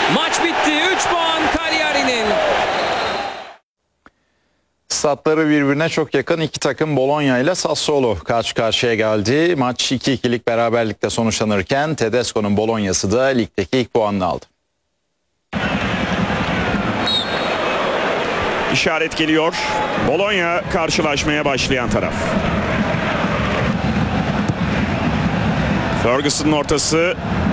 Maç bitti. 3 puan Cagliari'nin. Statları birbirine çok yakın iki takım Bologna ile Sassuolo karşı karşıya geldi. Maç 2-2'lik beraberlikle sonuçlanırken Tedesco'nun Bologna'sı da ligdeki ilk puanını aldı. İşaret geliyor. Bologna karşılaşmaya başlayan taraf. Ferguson'un ortası.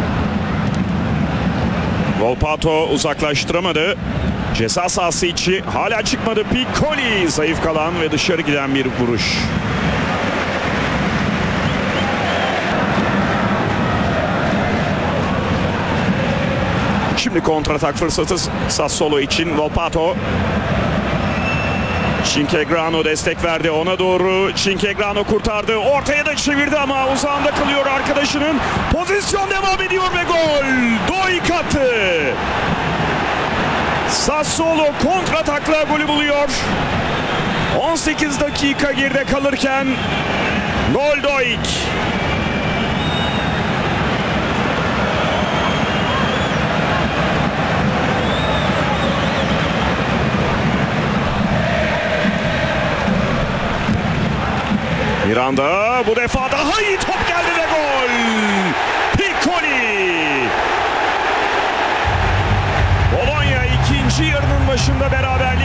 Volpato uzaklaştıramadı. Ceza sahası içi hala çıkmadı. Piccoli zayıf kalan ve dışarı giden bir vuruş. Şimdi kontratak fırsatı Sassuolo için. Volpato. Cinquegrano destek verdi ona doğru. Cinquegrano kurtardı. Ortaya da çevirdi ama uzağında kalıyor arkadaşının. Pozisyon devam ediyor ve gol. Doik attı. Sassuolo kontratakla golü buluyor. 18 dakika geride kalırken gol Doik. Miranda bu defa daha iyi top geldi ve gol. Piccoli. Bologna ikinci yarının başında beraber